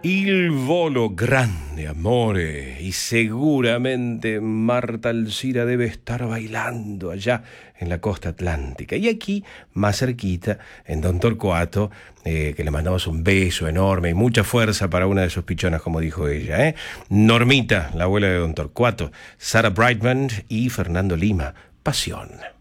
Il volo grande, amore, y seguramente Marta Alcira debe estar bailando allá en la costa atlántica. Y aquí, más cerquita, en Don Torcuato, que le mandamos un beso enorme y mucha fuerza para una de sus pichonas, como dijo ella, Normita, la abuela de Don Torcuato, Sarah Brightman y Fernando Lima, Pasión.